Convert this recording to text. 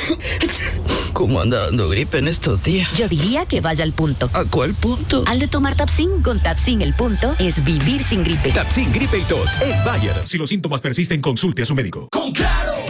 ¿Cómo anda dando gripe en estos días? Yo diría que vaya al punto. ¿A cuál punto? Al de tomar Tapsin. Con Tapsin el punto es vivir sin gripe. Tapsin Gripe y Tos es Bayer. Si los síntomas persisten, consulte a su médico. ¡Con Claro!